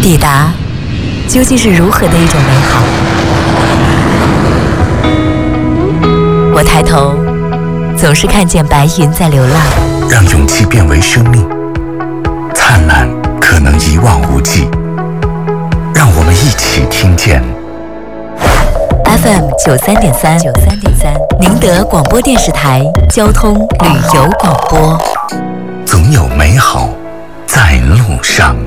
抵达究竟是如何的一种美好？我抬头，总是看见白云在流浪。 让勇气变为生命，灿烂可能一望无际。让我们一起听见 FM 93.3，宁德广播电视台交通旅游广播。 总有美好在路上。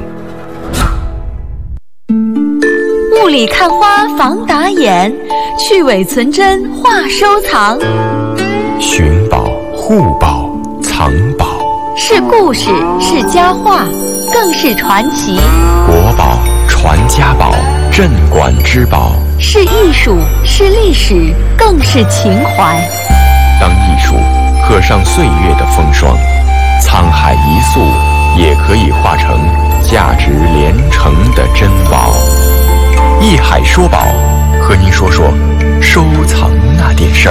雾里看花防打眼，去伪存真话收藏。 寻宝、护宝、藏宝， 是故事，是佳话，更是传奇。 国宝、传家宝、镇馆之宝， 是艺术，是历史，更是情怀。 当艺术刻上岁月的风霜，沧海一粟也可以化成价值连城的珍宝。艺海说宝，和您说说收藏那点事儿。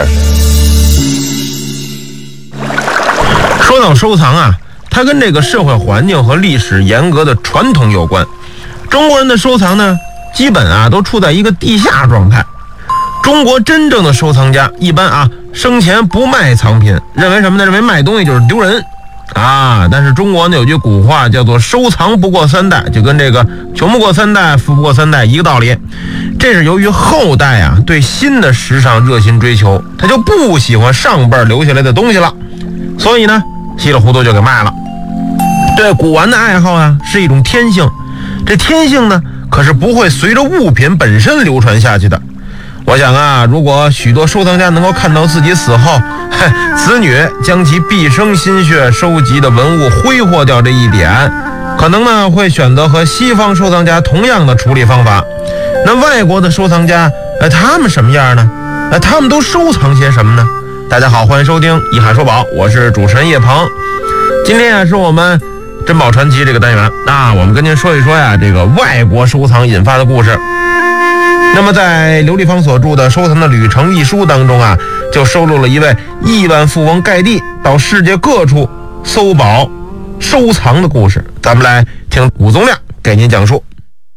说到收藏啊，它跟这个社会环境和历史严格的传统有关。中国人的收藏呢，基本都处在一个地下状态。中国真正的收藏家一般生前不卖藏品，认为什么呢？认为卖东西就是丢人但是中国呢有句古话叫做收藏不过三代，就跟这个穷不过三代，富不过三代一个道理。这是由于后代对新的时尚热心追求，他就不喜欢上辈留下来的东西了，所以呢稀里糊涂就给卖了。对古玩的爱好是一种天性，这天性呢可是不会随着物品本身流传下去的。我想如果许多收藏家能够看到自己死后子女将其毕生心血收集的文物挥霍掉这一点，可能呢会选择和西方收藏家同样的处理方法。那外国的收藏家他们什么样呢？他们都收藏些什么呢？大家好，欢迎收听一海说宝，我是主持人叶鹏。今天是我们珍宝传奇这个单元，我们跟您说一说这个外国收藏引发的故事。那么在刘立芳所著的《收藏的旅程》一书当中就收录了一位亿万富翁盖蒂到世界各处搜宝收藏的故事。咱们来听武宗亮给您讲述。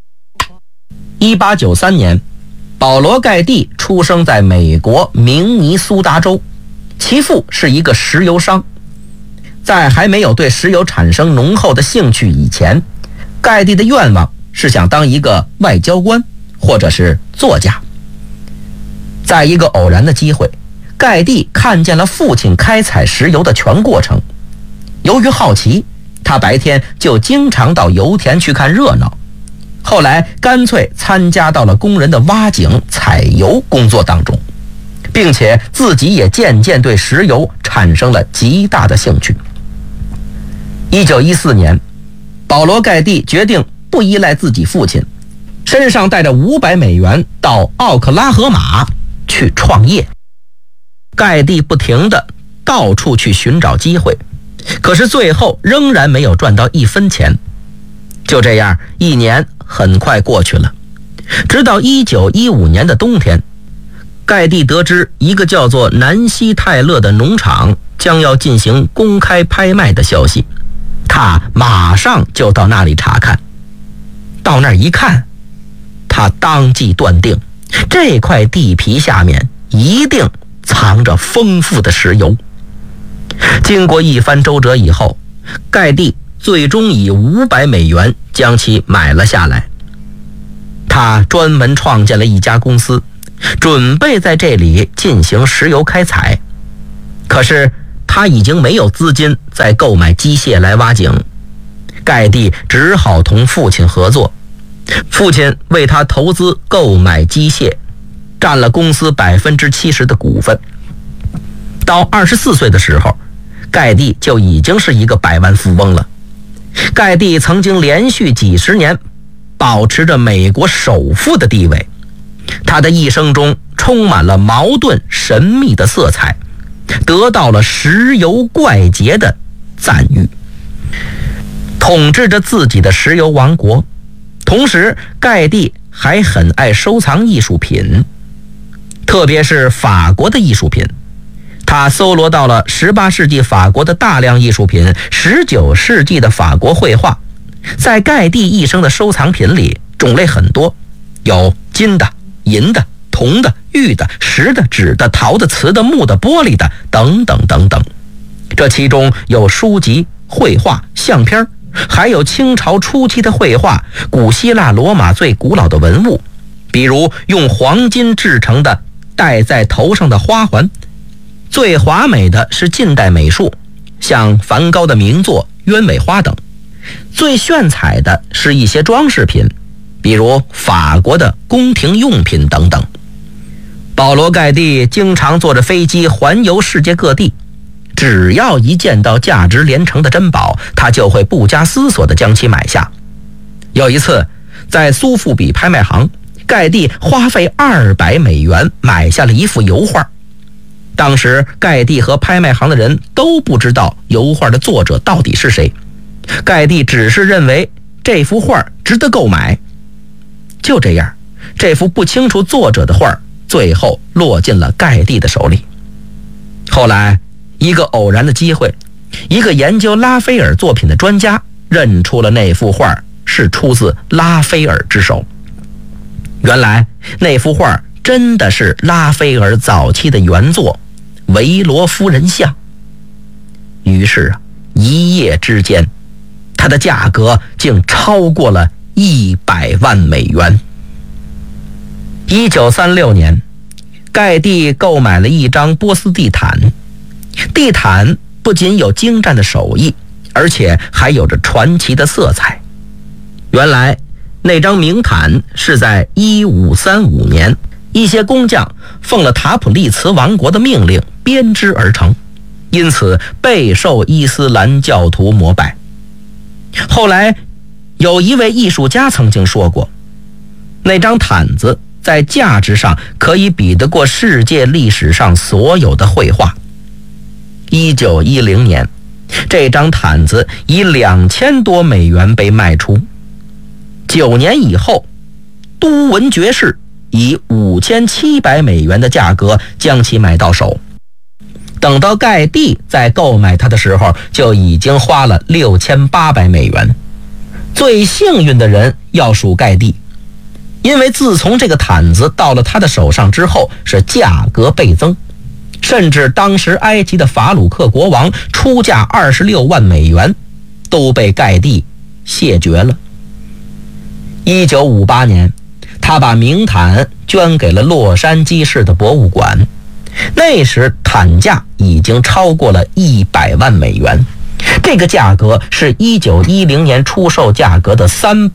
1893年，保罗盖蒂出生在美国明尼苏达州，其父是一个石油商。在还没有对石油产生浓厚的兴趣以前，盖蒂的愿望是想当一个外交官或者是作家。在一个偶然的机会，盖蒂看见了父亲开采石油的全过程。由于好奇，他白天就经常到油田去看热闹，后来干脆参加到了工人的挖井采油工作当中，并且自己也渐渐对石油产生了极大的兴趣。1914年，保罗盖蒂决定不依赖自己父亲，身上带着500美元到奥克拉荷马去创业。盖蒂不停地到处去寻找机会，可是最后仍然没有赚到1分钱。就这样1年很快过去了，直到1915年的冬天，盖蒂得知一个叫做南希泰勒的农场将要进行公开拍卖的消息，他马上就到那里查看。到那儿一看，他当即断定这块地皮下面一定藏着丰富的石油。经过一番周折以后，盖蒂最终以500美元将其买了下来。他专门创建了一家公司，准备在这里进行石油开采。可是他已经没有资金再购买机械来挖井，盖蒂只好同父亲合作。父亲为他投资购买机械，占了公司70%的股份。到24岁的时候，盖蒂就已经是一个百万富翁了。盖蒂曾经连续几十年保持着美国首富的地位，他的一生中充满了矛盾神秘的色彩，得到了石油怪杰的赞誉。统治着自己的石油王国，同时盖蒂还很爱收藏艺术品，特别是法国的艺术品。他搜罗到了18世纪法国的大量艺术品，19世纪的法国绘画。在盖蒂一生的收藏品里， 种类很多，有金的、银的、铜的、玉的、石的、纸的、陶的、瓷的、木的、玻璃的等等等等。这其中有书籍、绘画、相片，还有清朝初期的绘画、古希腊、罗马最古老的文物，比如用黄金制成的戴在头上的花环。最华美的是近代美术，像梵高的名作《鸢尾花》等。最炫彩的是一些装饰品，比如法国的宫廷用品等等。保罗·盖蒂经常坐着飞机环游世界各地，只要一见到价值连城的珍宝，他就会不加思索地将其买下。有一次，在苏富比拍卖行，盖蒂花费200美元买下了一幅油画。当时盖蒂和拍卖行的人都不知道油画的作者到底是谁，盖蒂只是认为这幅画值得购买。就这样，这幅不清楚作者的画最后落进了盖蒂的手里。后来一个偶然的机会，一个研究拉斐尔作品的专家认出了那幅画是出自拉斐尔之手。原来那幅画真的是拉斐尔早期的原作《维罗夫人像》。于是一夜之间，它的价格竟超过了100万美元。1936年，盖蒂购买了一张波斯地毯，地毯不仅有精湛的手艺，而且还有着传奇的色彩。原来那张名毯是在1535年一些工匠奉了塔普利茨王国的命令编织而成，因此备受伊斯兰教徒膜拜。后来有一位艺术家曾经说过，那张毯子在价值上可以比得过世界历史上所有的绘画。1910年，这张毯子以2000多美元被卖出。9年以后，都文爵士以5700美元的价格将其买到手。等到盖蒂在购买它的时候，就已经花了6800美元。最幸运的人要数盖蒂，因为自从这个毯子到了他的手上之后，是价格倍增，甚至当时埃及的法鲁克国王出价26万美元，都被盖蒂谢绝了。1958年，他把名毯捐给了洛杉矶市的博物馆，那时毯价已经超过了100万美元，这个价格是1910年出售价格的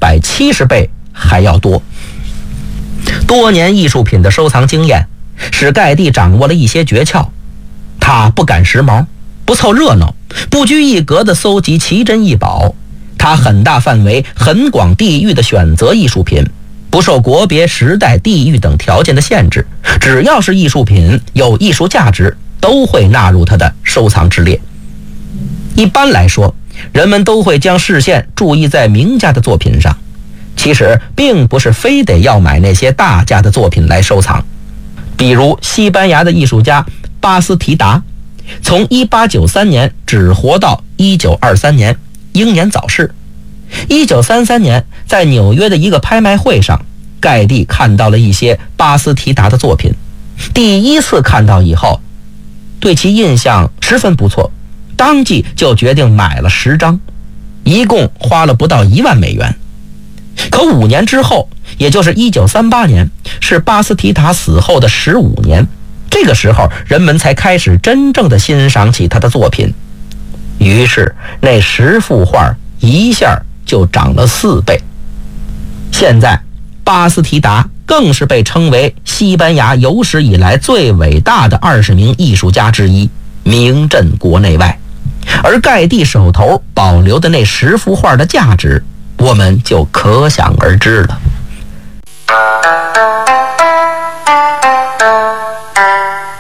370倍还要多。多年艺术品的收藏经验使盖蒂掌握了一些诀窍，他不赶时髦，不凑热闹，不拘一格地搜集奇珍异宝。他很大范围、很广地域地选择艺术品，不受国别、时代、地域等条件的限制，只要是艺术品有艺术价值，都会纳入他的收藏之列。一般来说，人们都会将视线注意在名家的作品上，其实并不是非得要买那些大家的作品来收藏。比如西班牙的艺术家巴斯提达，从1893年只活到1923年，英年早逝。1933年，在纽约的一个拍卖会上，盖蒂看到了一些巴斯提达的作品，第一次看到以后，对其印象十分不错，当即就决定买了10张，一共花了不到1万美元。可5年之后，也就是1938年，是巴斯提达死后的15年，这个时候人们才开始真正的欣赏起他的作品。于是那10幅画一下就涨了4倍。现在巴斯提达更是被称为西班牙有史以来最伟大的20名艺术家之一，名震国内外。而盖蒂手头保留的那10幅画的价值，我们就可想而知了。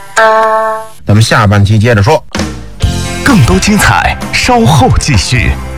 咱们下半期接着说， 更多精彩稍后继续。